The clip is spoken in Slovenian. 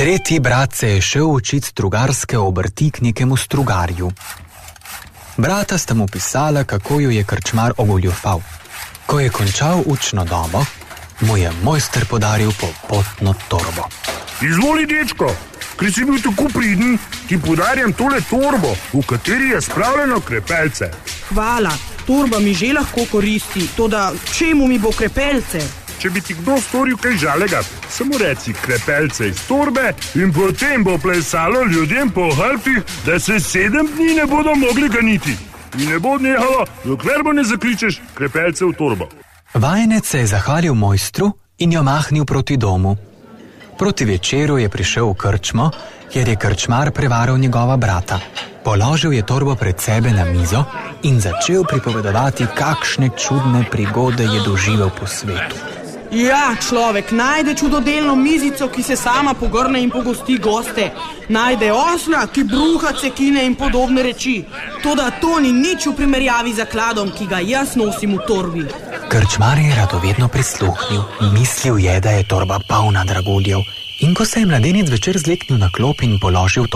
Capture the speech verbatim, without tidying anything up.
Tretji brat se je šel učit strugarske obrti k nekemu strugarju. Brata sta mu pisala, kako jo je krčmar ogoljufal. Ko je končal učno dobo, mu je mojster podaril popotno torbo. Izvoli, dečko, ker si bil tako priden, ti podarjam tole torbo, v kateri je spravljeno krepelce. Hvala, torba mi že lahko koristi, toda čemu mi bo krepelce? Če bi ti kdo storil kaj žalega, samo reci krepelce iz torbe in potem bo plesalo ljudem po hrbtih, da se sedem dni ne bodo mogli ganiti. In ne bo nehalo, dokler bo ne zakličeš krepelce v torbo. Vajenec se je zahvalil mojstru in jo mahnil proti domu. Proti večeru je prišel v krčmo, kjer je krčmar prevaral njegova brata. Položil je torbo pred sebe na mizo in začel pripovedovati, kakšne čudne prigode je doživel po svetu. Ja, človek najde čudodelno mizico, ki se sama pogrne in pogosti goste. Najde osla, ki bruha cekine in podobne reči. Toda to ni nič v primerjavi z zakladom, ki ga jaz nosim v torbi. Krčmar je radovedno prisluhnil. Mislil je, da je torba polna draguljev. In ko se je mladenic večer zleknil na klop in položil